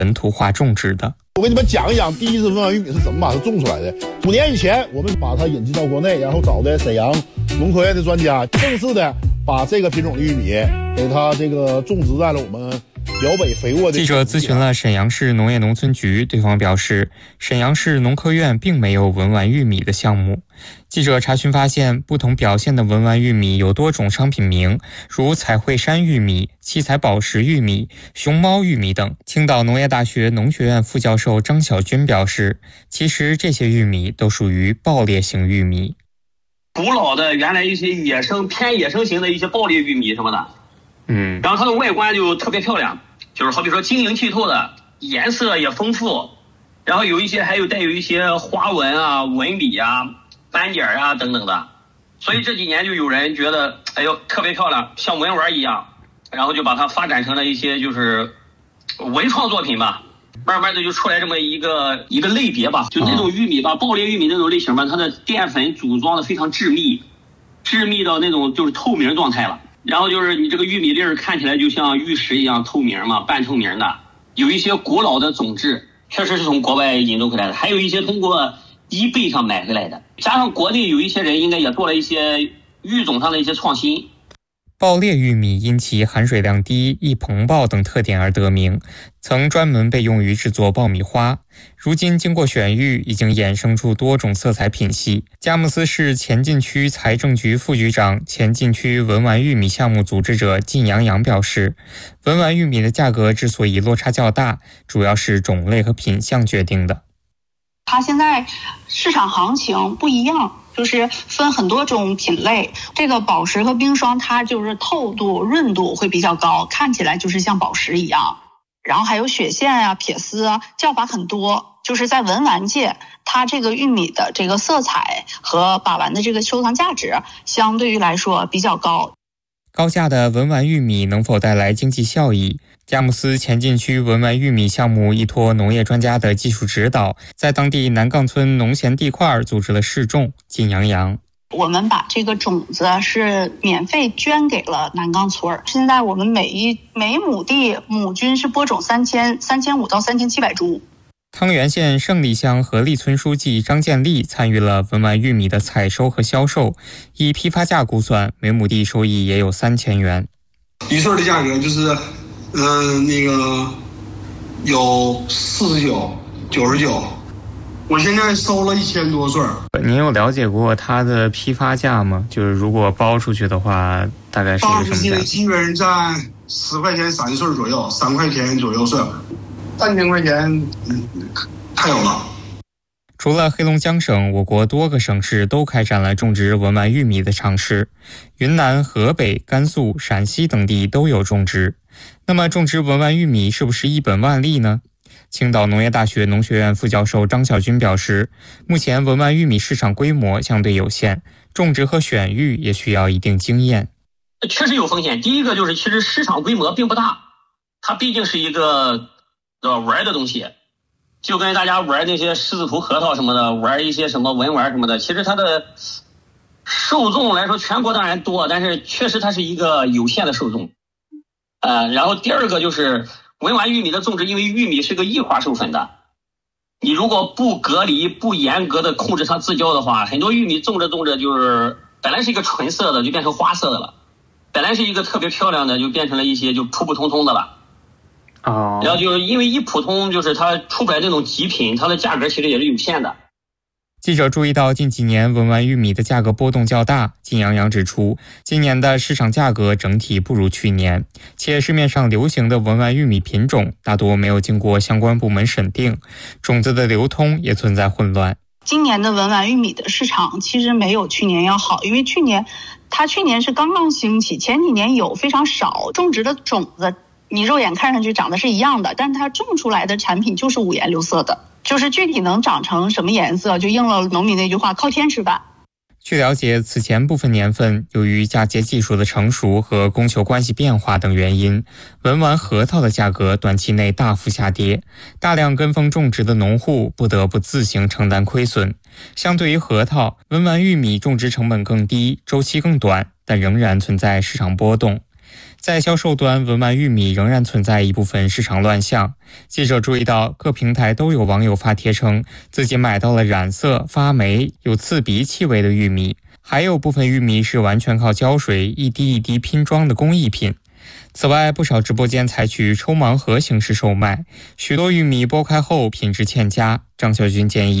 本土化种植的。 我给你们讲一讲第一次文玩玉米是怎么把它种出来的。5年以前，我们把它引进到国内，然后找的沈阳农科院的专家，正式的把这个品种的玉米给它这个种植在了我们辽北肥沃的。 记者咨询了沈阳市农业农村局，对方表示，沈阳市农科院并没有文玩玉米的项目。记者查询发现，不同表现的文玩玉米有多种商品名，如彩绘山玉米、七彩宝石玉米、熊猫玉米等。青岛农业大学农学院副教授张小军表示，其实这些玉米都属于爆裂型玉米。 古老的原来一些偏野生型的一些爆裂玉米什么的，然后它的外观就特别漂亮，就是好比说晶莹剔透的，颜色也丰富，然后还有带有一些花纹啊、纹理啊、斑点啊等等的，所以这几年就有人觉得，哎呦特别漂亮，像文玩一样，然后就把它发展成了一些就是文创作品吧。慢慢的就出来这么一个类别吧，就那种玉米吧，爆裂玉米那种类型吧，它的淀粉组装的非常致密到那种就是透明状态了。然后就是你这个玉米粒儿看起来就像玉石一样透明嘛，半透明的。有一些古老的种质，确实是从国外引入回来的，还有一些通过eBay上买回来的。加上国内有一些人应该也做了一些育种上的一些创新。 爆裂玉米因其含水量低、易膨爆等特点而得名，曾专门被用于制作爆米花。如今经过选育，已经衍生出多种色彩品系。佳木斯市前进区财政局副局长、前进区文玩玉米项目组织者靳阳阳表示，文玩玉米的价格之所以落差较大，主要是种类和品相决定的。 它现在市场行情不一样，就是分很多种品类。这个宝石和冰霜，它就是透度、润度会比较高，看起来就是像宝石一样。然后还有雪线啊、撇丝啊，叫法很多。就是在文玩界，它这个玉米的这个色彩和把玩的这个收藏价值，相对于来说比较高。 高价的文玩玉米能否带来经济效益？佳木斯前进区文玩玉米项目依托农业专家的技术指导，在当地南杠村农闲地块组织了试种。靳阳阳， 我们把这个种子是免费捐给了南杠村。现在我们每亩地亩均是播种3500到3700株。 汤原县胜利乡合利村书记张建立参与了文玩玉米的采收和销售，以批发价估算，每亩地收益也有3000元。 一穗的价格就是有49、99，我现在收了1000多穗。 您有了解过它的批发价吗？就是如果包出去的话，大概是一个什么价？ 基本上在10块钱3穗左右，3块钱左右穗，3000块钱，太有了。 除了黑龙江省，我国多个省市都开展了种植文玩玉米的尝试。云南、河北、甘肃、陕西等地都有种植。那么种植文玩玉米是不是一本万利呢？青岛农业大学农学院副教授张小军表示，目前文玩玉米市场规模相对有限，种植和选育也需要一定经验。 确实有风险。第一个就是其实市场规模并不大，它毕竟是一个玩的东西。就跟大家玩那些狮子头核桃什么的，玩一些什么文玩什么的，其实它的受众来说全国当然多，但是确实它是一个有限的受众。然后第二个就是文玩玉米的种植，因为玉米是个异化授粉的，你如果不隔离、不严格的控制它自交的话，很多玉米种着就是本来是一个纯色的就变成花色的了，本来是一个特别漂亮的就变成了一些就普普通通的了。然后就是因为一普通，就是它出不来那种极品，它的价格其实也是有限的。 记者注意到近几年文玩玉米的价格波动较大，靳阳阳指出，今年的市场价格整体不如去年，且市面上流行的文玩玉米品种大多没有经过相关部门审定，种子的流通也存在混乱。 今年的文玩玉米的市场其实没有去年要好，因为去年是刚刚兴起，前几年有非常少种植的种子，你肉眼看上去长得是一样的，但是它种出来的产品就是五颜六色的，就是具体能长成什么颜色，就应了农民那句话，靠天吃饭。 据了解，此前部分年份由于嫁接技术的成熟和供求关系变化等原因，文玩核桃的价格短期内大幅下跌，大量跟风种植的农户不得不自行承担亏损。相对于核桃，文玩玉米种植成本更低，周期更短，但仍然存在市场波动。 在销售端，文玩玉米仍然存在一部分市场乱象。记者注意到，各平台都有网友发帖称自己买到了染色、发霉、有刺鼻气味的玉米，还有部分玉米是完全靠胶水一滴一滴拼装的工艺品。此外，不少直播间采取抽盲盒形式售卖，许多玉米剥开后品质欠佳。张小军建议